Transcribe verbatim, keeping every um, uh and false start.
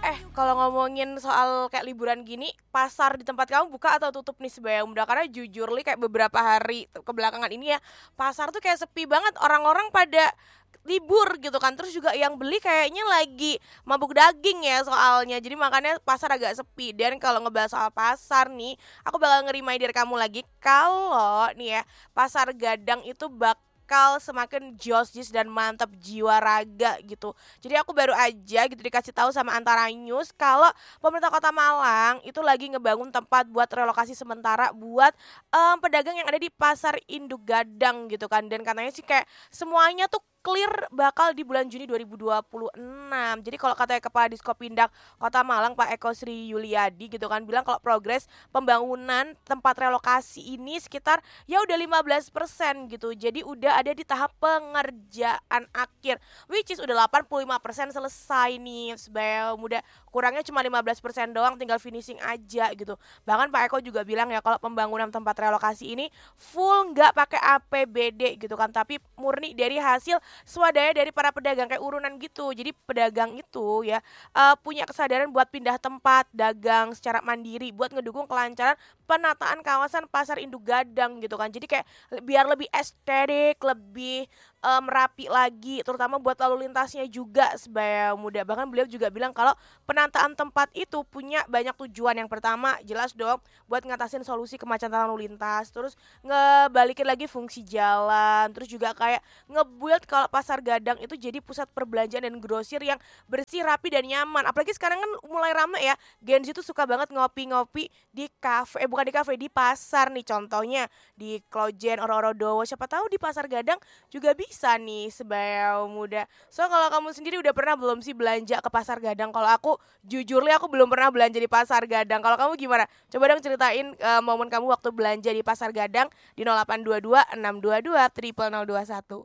Eh, kalau ngomongin soal kayak liburan gini, pasar di tempat kamu buka atau tutup nih sebayang muda? Karena jujur li kayak beberapa hari te- kebelakangan ini ya, pasar tuh kayak sepi banget, orang-orang pada libur gitu kan. Terus juga yang beli kayaknya lagi mabuk daging ya soalnya. Jadi makanya pasar agak sepi. Dan kalau ngebahas soal pasar nih, aku bakal nge-reminder kamu lagi kalau nih ya, pasar Gadang itu bakal semakin joss dan mantap jiwa raga gitu. Jadi aku baru aja gitu dikasih tahu sama Antara News kalau pemerintah Kota Malang itu lagi ngebangun tempat buat relokasi sementara buat em, pedagang yang ada di Pasar Induk Gadang gitu kan. Dan katanya sih kayak semuanya tuh clear bakal di bulan Juni dua ribu dua puluh enam. Jadi kalau katanya Kepala Diskopindak Kota Malang Pak Eko Sri Yuliadi gitu kan bilang kalau progres pembangunan tempat relokasi ini sekitar ya udah lima belas persen gitu. Jadi udah ada di tahap pengerjaan akhir, which is udah delapan puluh lima persen selesai nih sebaya muda, kurangnya cuma lima belas persen doang tinggal finishing aja gitu. Bahkan Pak Eko juga bilang ya kalau pembangunan tempat relokasi ini full nggak pakai A P B D gitu kan, tapi murni dari hasil swadaya dari para pedagang kayak urunan gitu. Jadi pedagang itu ya eh, punya kesadaran buat pindah tempat dagang secara mandiri buat ngedukung kelancaran penataan kawasan pasar induk Gadang gitu kan. Jadi kayak biar lebih estetik, lebih em, rapi lagi, terutama buat lalu lintasnya juga sebaya muda. Bahkan beliau juga bilang kalau penataan tempat itu punya banyak tujuan. Yang pertama jelas dong buat ngatasin solusi kemacetan lalu lintas, terus ngebalikin lagi fungsi jalan, terus juga kayak ngebuild kalau pasar Gadang itu jadi pusat perbelanjaan dan grosir yang bersih, rapi dan nyaman. Apalagi sekarang kan mulai rame ya, Gen Z tuh suka banget ngopi-ngopi di kafe, eh bukan di kafe, di pasar nih contohnya di Klojen, Oro-Oro Dowo. Siapa tahu di pasar Gadang juga bisa nih sebaya muda. So kalau kamu sendiri udah pernah belum sih belanja ke pasar Gadang? Kalau aku jujur li aku belum pernah belanja di pasar Gadang. Kalau kamu gimana? Coba dong ceritain eh, momen kamu waktu belanja di pasar Gadang di nol delapan dua dua enam dua dua nol nol nol dua satu.